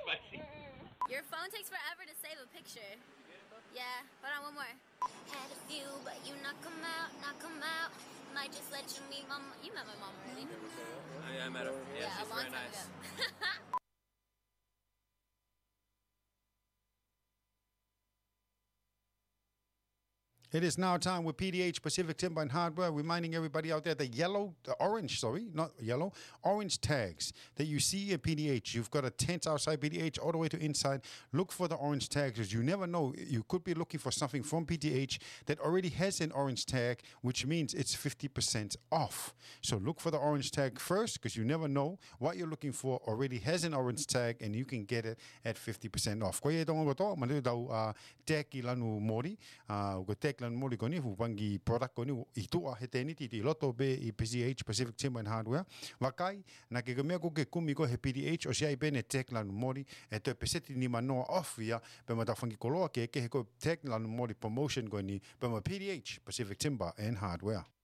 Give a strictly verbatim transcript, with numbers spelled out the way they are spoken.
spicy. Your phone takes forever to save a picture. Yeah, hold on, one more. Had a few, but you knock them out, knock them out. Might just let you meet mom. You met my mom already. I, I met her. Yeah, Yeah, she's a long very time nice. ago. It is now time with P D H, Pacific Timber and Hardware, reminding everybody out there the yellow, the orange, sorry, not yellow, orange tags that you see at P D H. You've got a tent outside P D H all the way to inside. Look for the orange tags because you never know. You could be looking for something from P D H that already has an orange tag, which means it's fifty percent off. So look for the orange tag first because you never know what you're looking for already has an orange tag and you can get it at fifty percent off. Ko e tonga to, ma dau tag I lanu mori, ko tag mori koni hupangi product koni I tua he teni ti loto be I P C H Pacific Timber and Hardware wakai na ke mea ko ke kumi ko he P D H o sia I bene tek lanu mori e te peseti ni manoa off ia pe mata whangi koloa ke ke he ko tek lanu mori promotion koni pe ma P D H Pacific Timber and Hardware.